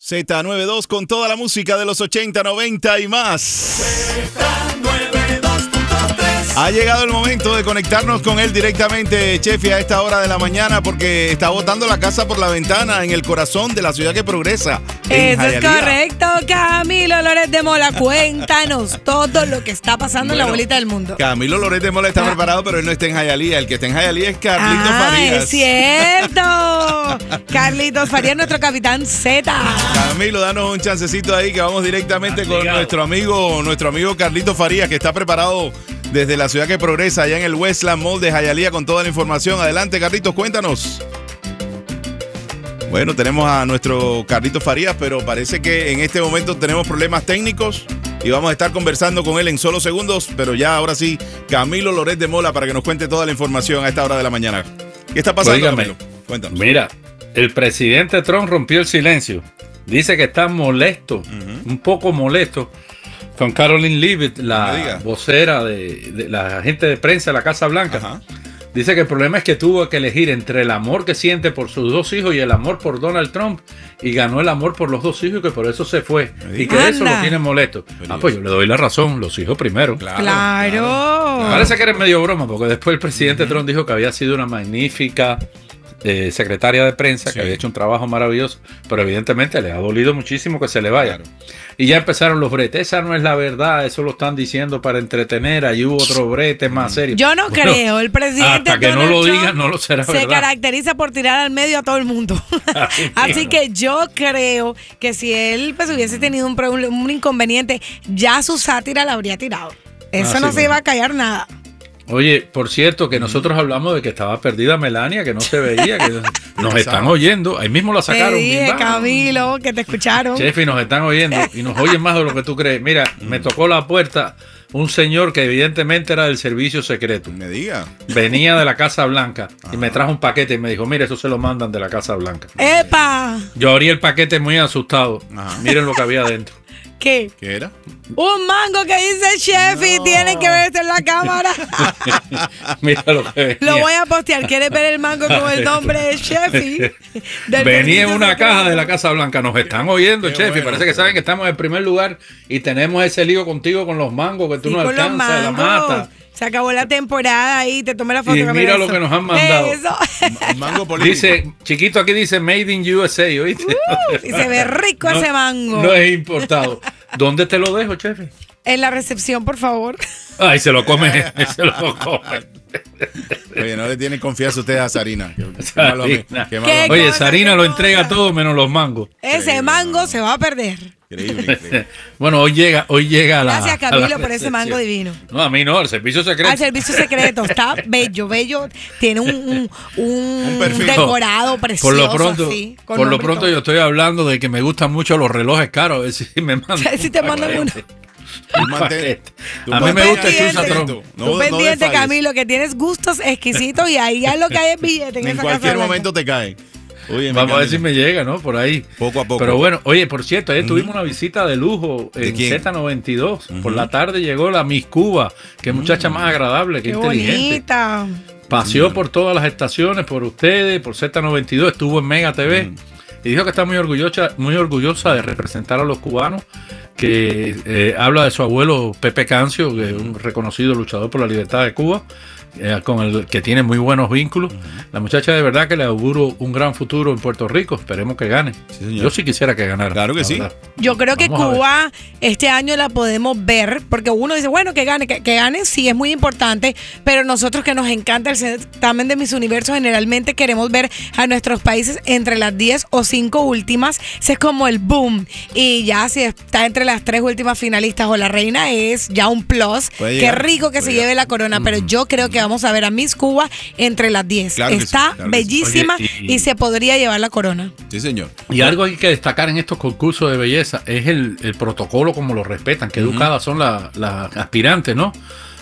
Z92 con toda la música de los 80, 90 y más. Ha llegado el momento de conectarnos con él directamente, Chefi, a esta hora de la mañana, porque está botando la casa por la ventana en el corazón de la ciudad que progresa. Eso es correcto, Camilo Loret de Mola. Cuéntanos todo lo que está pasando en la bolita del mundo. Camilo Loret de Mola está preparado, pero él no está en Hialeah. El que está en Hialeah es Carlitos Farías. ¡Es cierto! Carlitos Farías, nuestro capitán Z. Camilo, danos un chancecito ahí que vamos directamente con nuestro amigo Carlitos Farías, que está preparado desde la ciudad que progresa, allá en el Westland Mall de Hialeah, con toda la información. Adelante, Carlitos, cuéntanos. Bueno, tenemos a nuestro Carlitos Farías, pero parece que en este momento tenemos problemas técnicos y vamos a estar conversando con él en solo segundos, pero ya ahora sí, Camilo Loret de Mola, para que nos cuente toda la información a esta hora de la mañana. ¿Qué está pasando, Camilo? Cuéntanos. Mira, el presidente Trump rompió el silencio. Dice que está molesto, un poco molesto, con Caroline Leavitt, la vocera de la agente de prensa de la Casa Blanca. Ajá. Dice que el problema es que tuvo que elegir entre el amor que siente por sus dos hijos y el amor por Donald Trump, y ganó el amor por los dos hijos, y que por eso se fue. Y que eso lo tiene molesto. Pues yo le doy la razón, los hijos primero. Claro. Parece que eres medio broma, porque después el presidente Trump dijo que había sido una magnífica secretaria de prensa, que había hecho un trabajo maravilloso, pero evidentemente le ha dolido muchísimo que se le vaya. Claro. Y ya empezaron los bretes. Esa no es la verdad, eso lo están diciendo para entretener. Ahí hubo otro brete más serio. Yo no creo, el presidente hasta que Donald no lo Trump digan, no lo será verdad. Se caracteriza por tirar al medio a todo el mundo. Así que yo creo que si él pues hubiese tenido un inconveniente, ya su sátira la habría tirado. Eso no se iba a callar nada. Oye, por cierto, que nosotros hablamos de que estaba perdida Melania, que no se veía, que nos están oyendo. Ahí mismo la sacaron. Te dije, Camilo, que te escucharon. Chefi, nos están oyendo y nos oyen más de lo que tú crees. Mira, me tocó la puerta un señor que evidentemente era del servicio secreto. Me diga. Venía de la Casa Blanca y me trajo un paquete y me dijo, mire, eso se lo mandan de la Casa Blanca. ¡Epa! Yo abrí el paquete muy asustado. Ajá. Miren lo que había adentro. ¿Qué? ¿Qué era? Un mango que dice Chefi, tienen que ver esto en la cámara. Mira lo que venía. Lo voy a postear. ¿Quieres ver el mango con el nombre de Chefi? Venía en una caja de la Casa Blanca. Nos están oyendo, Chefi. Bueno, parece que saben que estamos en primer lugar y tenemos ese lío contigo con los mangos que tú no alcanzas, la mata. Se acabó la temporada ahí, te tomé la foto. Y mira lo que nos han mandado. Eso. Mango político. Dice, chiquito, aquí dice Made in USA, ¿oíste? Y se ve rico ese mango. No es importado. ¿Dónde te lo dejo, Chefi? En la recepción, por favor. Ay, se lo come, se lo come. Oye, no le tienen confianza ustedes a Sarina. Oye, Sarina lo entrega todo menos los mangos. Ese mango se va a perder. Increíble. Bueno, hoy llega Gracias, Camilo, por ese mango divino. No, a mí no, el servicio secreto. El servicio secreto está bello. Tiene un perfil decorado precioso. Por lo pronto yo estoy hablando de que me gustan mucho los relojes caros. A ver si me mandan. Si te mandan uno. A mí me gusta el Chusatron. Tú pendiente, Camilo, que tienes gustos exquisitos y ahí ya lo que hay es billete. En cualquier momento te cae. Oye, vamos a ver si me llega, ¿no? Por ahí. Poco a poco. Pero bueno, oye, por cierto, ayer tuvimos una visita de lujo en Z92. Por la tarde llegó la Miss Cuba, que muchacha más agradable, que inteligente. Bonita. Paseó por todas las estaciones, por ustedes, por Z92, estuvo en Mega TV y dijo que está muy orgullosa de representar a los cubanos, que habla de su abuelo Pepe Cancio, que es un reconocido luchador por la libertad de Cuba, con el que tiene muy buenos vínculos. La muchacha de verdad que le auguro un gran futuro en Puerto Rico. Esperemos que gane. Sí, yo sí quisiera que ganara. Claro que sí. Yo creo que Cuba este año la podemos ver, porque uno dice, bueno, que gane, sí, es muy importante, pero nosotros que nos encanta el certamen de Miss Universo, generalmente queremos ver a nuestros países entre las 10 o 5 últimas. Ese es como el boom. Y ya si está entre las 3 últimas finalistas o la reina, es ya un plus. Qué rico que se lleve la corona, pero yo creo que vamos a ver a Miss Cuba entre las 10. Claro está sí, bellísima. Oye, y se podría llevar la corona. Sí, señor. Y algo hay que destacar en estos concursos de belleza es el protocolo, como lo respetan, que educadas son las aspirantes, ¿no?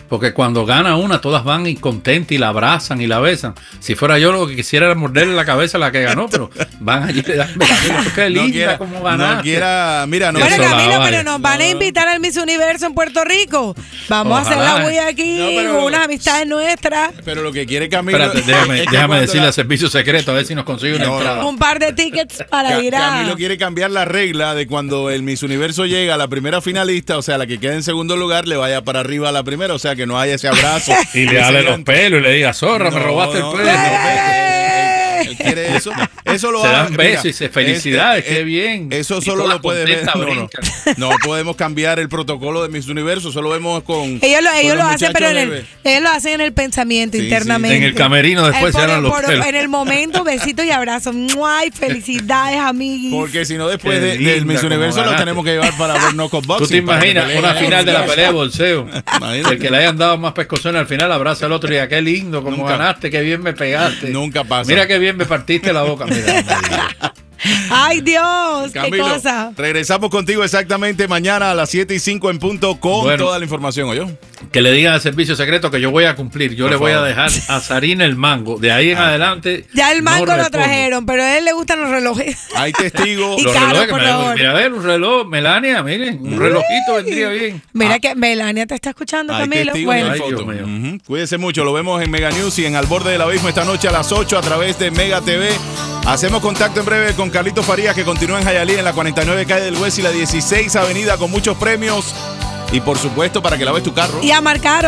porque cuando gana una, todas van y contentas y la abrazan y la besan. Si fuera yo, lo que quisiera era morderle la cabeza a la que ganó, pero van allí y le dan Camilo, qué linda como ganaste. No quiera, mira, no. Bueno, Camilo, vale. pero nos van a invitar al Miss Universo en Puerto Rico. Vamos a hacer la bulla aquí, unas amistades nuestras. Pero lo que quiere Camilo... Espérate, déjame decirle al servicio secreto a ver si nos consigue una entrada. Un par de tickets para ir a... Camilo quiere cambiar la regla de cuando el Miss Universo llega a la primera finalista, o sea, la que queda en segundo lugar, le vaya para arriba a la primera, o sea, que no haya ese abrazo. Y le dale los pelos y le diga, zorra, me robaste el pelo. Él quiere eso. Eso lo se dan hace, besos y se felicidades, qué bien. Eso solo lo puede ver. No podemos cambiar el protocolo de Miss Universo, solo vemos con. Ellos lo hacen, pero ellos lo hacen en el pensamiento, internamente. En el camerino después se dan los pelos. En el momento, besitos y abrazos. ¡Ay, felicidades, amiguis! Porque si no, después del Miss Universo lo tenemos que llevar para ver Knockout Boxing. ¿Tú te imaginas una final de la pelea de bolseo? El que le hayan dado más pescozones al final abraza al otro y diga, qué lindo, como ganaste, qué bien me pegaste. Nunca pasa. Mira qué bien me partiste la boca. Mira. ¡Ay, Dios! Camilo, ¡qué cosa! Regresamos contigo exactamente mañana a las 7:05 en punto con toda la información, ¿oyó? Que le digan al servicio secreto que yo voy a cumplir. Yo le voy a dejar a Sarina el mango. De ahí en adelante. Ya el mango lo trajeron, pero a él le gustan los relojes. Hay testigos. Y los caro, relojes por que favor. Mira, a ver, un reloj, Melania, miren, un relojito vendría bien. Mira que Melania te está escuchando, Camilo. Bueno, ay, Dios mío. Cuídense mucho, lo vemos en Mega News y en Al Borde del Abismo esta noche a las 8 a través de Mega TV. Hacemos contacto en breve con Carlito Farías, que continúa en Hialeah, en la 49 calle del West y la 16 avenida, con muchos premios. Y por supuesto, para que laves tu carro. Y a marcar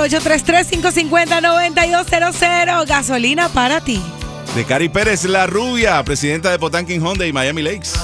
833-550-9200. Gasolina para ti. De Cari Pérez, la rubia, presidenta de Potanquín Honda y Miami Lakes.